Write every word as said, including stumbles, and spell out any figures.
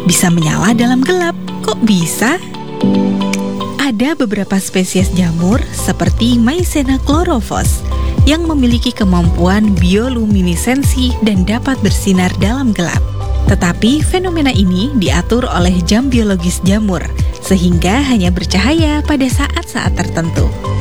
bisa menyala dalam gelap. Kok bisa? Ada beberapa spesies jamur seperti Mycena chlorophyllus yang memiliki kemampuan bioluminesensi dan dapat bersinar dalam gelap. Tetapi fenomena ini diatur oleh jam biologis jamur, sehingga hanya bercahaya pada saat-saat tertentu.